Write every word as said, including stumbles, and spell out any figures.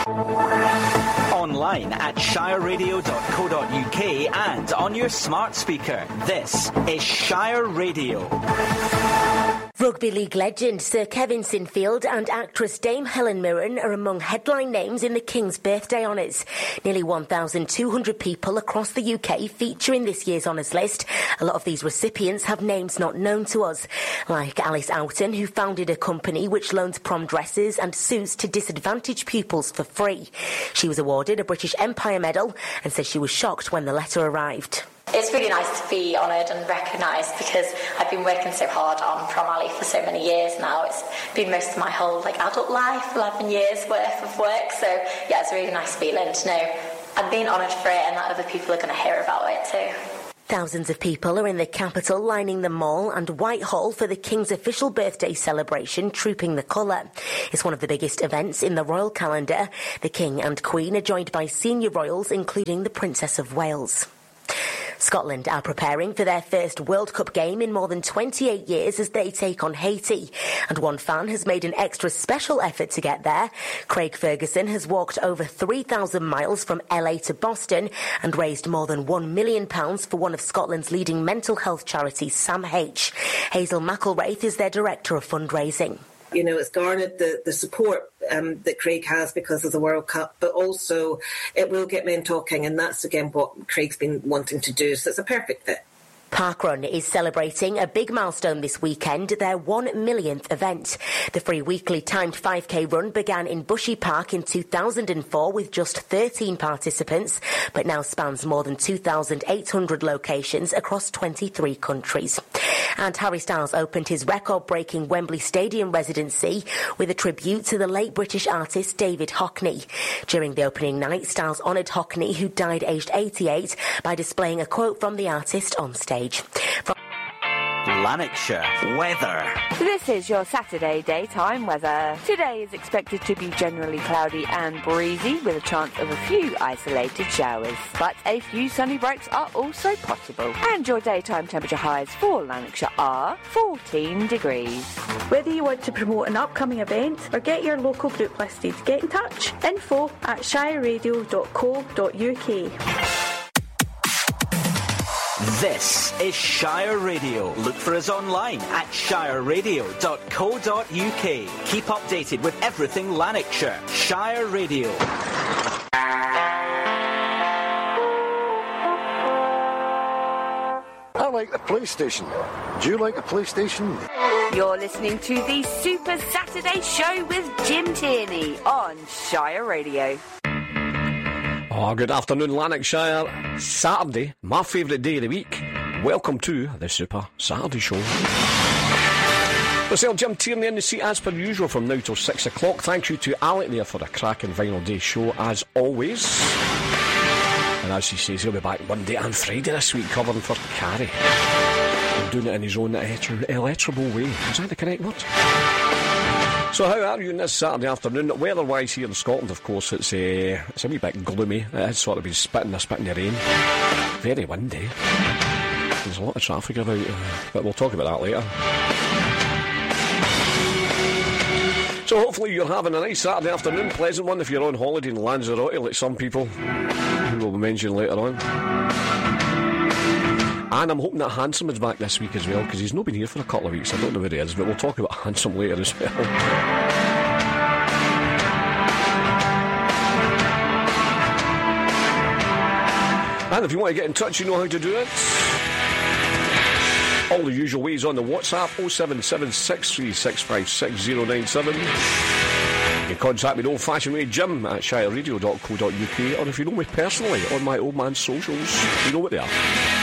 Online at shire radio dot co dot uk and on your smart speaker. This is Shire Radio. Rugby League legend Sir Kevin Sinfield and actress Dame Helen Mirren are among headline names in the King's birthday honours. Nearly one thousand two hundred people across the U K feature in this year's honours list. A lot of these recipients have names not known to us, like Alice Oughton, who founded a company which loans prom dresses and suits to disadvantaged pupils for free. She was awarded a British Empire Medal and says she was shocked when the letter arrived. It's really nice to be honoured and recognised because I've been working so hard on Prom Alley for so many years now. It's been most of my whole like adult life, eleven years worth of work. So yeah, it's a really nice feeling to know I'm being honoured for it and that other people are going to hear about it too. Thousands of people are in the capital lining the Mall and Whitehall for the King's official birthday celebration, Trooping the Colour. It's one of the biggest events in the royal calendar. The King and Queen are joined by senior royals, including the Princess of Wales. Scotland are preparing for their first World Cup game in more than twenty-eight years as they take on Haiti. And one fan has made an extra special effort to get there. Craig Ferguson has walked over three thousand miles from L A to Boston and raised more than one million pounds for one of Scotland's leading mental health charities, Sam H. Hazel McElwraith is their director of fundraising. You know, it's garnered the, the support um, that Craig has because of the World Cup, but also it will get men talking, and that's, again, what Craig's been wanting to do. So it's a perfect fit. Parkrun is celebrating a big milestone this weekend, their one millionth event. The free weekly timed five K run began in Bushy Park in two thousand four with just thirteen participants, but now spans more than two thousand eight hundred locations across twenty-three countries. And Harry Styles opened his record-breaking Wembley Stadium residency with a tribute to the late British artist David Hockney. During the opening night, Styles honoured Hockney, who died aged eighty-eight, by displaying a quote from the artist on stage. From Lanarkshire weather. This is your Saturday daytime weather. Today is expected to be generally cloudy and breezy with a chance of a few isolated showers. But a few sunny breaks are also possible. And your daytime temperature highs for Lanarkshire are fourteen degrees. Whether you want to promote an upcoming event or get your local group listed, get in touch. Info at shire radio dot co dot uk. This is Shire Radio. Look for us online at shire radio dot co dot uk. Keep updated with everything Lanarkshire. Shire Radio. I like the PlayStation. Do you like the PlayStation? You're listening to the Super Saturday Show with Jim Tierney on Shire Radio. Oh, good afternoon, Lanarkshire. Saturday, my favourite day of the week. Welcome to the Super Saturday Show. Myself, Jim Tierney, in the seat as per usual from now till six o'clock. Thank you to Alec there for a cracking Vinyl Day show as always. And as he says, he'll be back Monday and Friday this week covering for Carrie. And doing it in his own electrical way. Is that the correct word? So how are you on this Saturday afternoon? Weather-wise here in Scotland, of course, it's, uh, it's a wee bit gloomy. It has sort of been spitting a spitting the rain. Very windy. There's a lot of traffic about, uh, but we'll talk about that later. So hopefully you're having a nice Saturday afternoon, pleasant one if you're on holiday in Lanzarote, like some people, who we'll mention later on. And I'm hoping that Handsome is back this week as well, because he's not been here for a couple of weeks. I don't know where he is, but we'll talk about Handsome later as well. And if you want to get in touch, you know how to do it. All the usual ways on the WhatsApp, oh seven seven six three six five six oh nine seven. You can contact me the old-fashioned way, Jim at shire radio dot co dot uk, or if you know me personally, on my old man's socials, you know what they are.